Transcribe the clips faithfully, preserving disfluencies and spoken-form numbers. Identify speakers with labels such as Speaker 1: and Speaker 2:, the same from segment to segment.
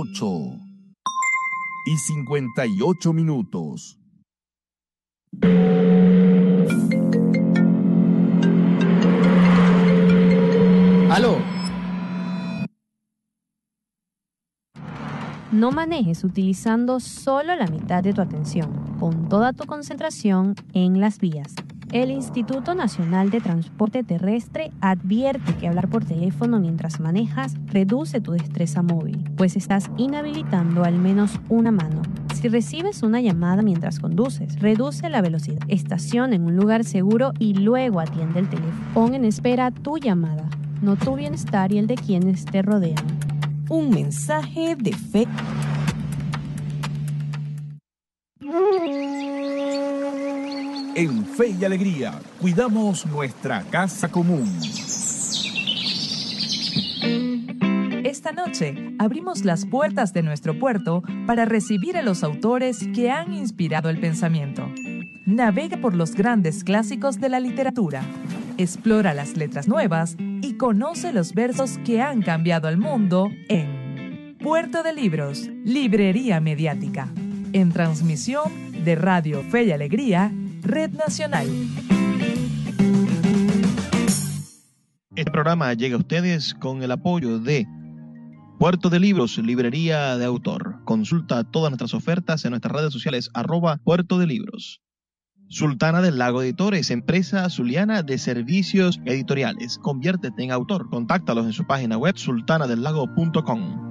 Speaker 1: ocho y cincuenta y ocho minutos.
Speaker 2: ¡Aló!
Speaker 3: No manejes utilizando solo la mitad de tu atención. Pon toda tu concentración en las vías. El Instituto Nacional de Transporte Terrestre advierte que hablar por teléfono mientras manejas reduce tu destreza móvil, pues estás inhabilitando al menos una mano. Si recibes una llamada mientras conduces, reduce la velocidad, estaciona en un lugar seguro y luego atiende el teléfono. Pon en espera tu llamada, no tu bienestar y el de quienes te rodean.
Speaker 4: Un mensaje de fe.
Speaker 1: En Fe y Alegría, cuidamos nuestra casa común.
Speaker 5: Esta noche abrimos las puertas de nuestro puerto para recibir a los autores que han inspirado el pensamiento. Navega por los grandes clásicos de la literatura, explora las letras nuevas y conoce los versos que han cambiado al mundo en Puerto de Libros, Librería Mediática, en transmisión de Radio Fe y Alegría, Red Nacional.
Speaker 6: Este programa llega a ustedes con el apoyo de Puerto de Libros, Librería de Autor. Consulta todas nuestras ofertas en nuestras redes sociales, arroba Puerto de Libros. Sultana del Lago Editores, empresa zuliana de servicios editoriales. Conviértete en autor. Contáctalos en su página web sultana del lago punto com.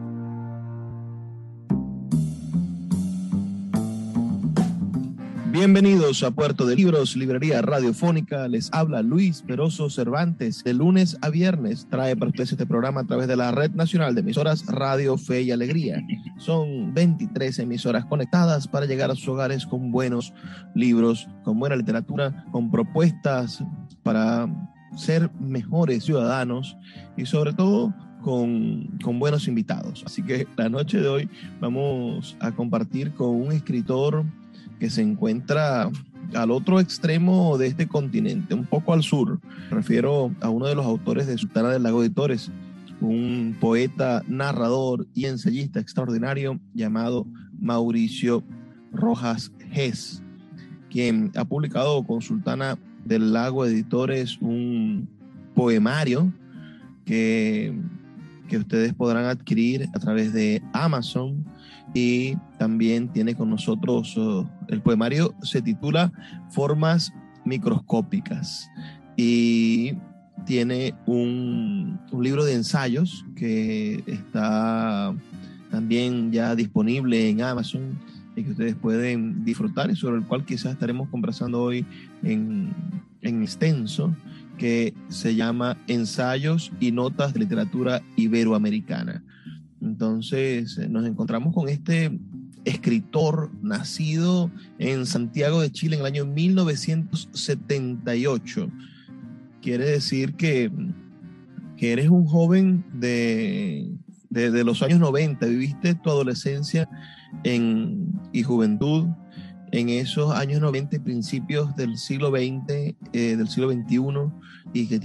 Speaker 6: Bienvenidos a Puerto de Libros, Librería Radiofónica. Les habla Luis Peroso Cervantes. De lunes a viernes trae para ustedes este programa a través de la Red Nacional de Emisoras Radio Fe y Alegría. Son veintitrés emisoras conectadas para llegar a sus hogares con buenos libros, con buena literatura, con propuestas para ser mejores ciudadanos y sobre todo con, con buenos invitados. Así que la noche de hoy vamos a compartir con un escritor que se encuentra al otro extremo de este continente, un poco al sur. Me refiero a uno de los autores de Sultana del Lago Editores, un poeta, narrador y ensayista extraordinario llamado Mauricio Rojas Gess, quien ha publicado con Sultana del Lago Editores un poemario que, que ustedes podrán adquirir a través de Amazon. Y también tiene con nosotros, uh, el poemario se titula Formas Microscópicas y tiene un, un libro de ensayos que está también ya disponible en Amazon y que ustedes pueden disfrutar y sobre el cual quizás estaremos conversando hoy en, en extenso, que se llama Ensayos y Notas de Literatura Iberoamericana. Entonces nos encontramos con este escritor nacido en Santiago de Chile en el año mil novecientos setenta y ocho. Quiere decir que, que eres un joven de, de, de los años noventa, viviste tu adolescencia en, y juventud en esos años noventa y principios del siglo veinte, eh, del siglo veintiuno, y que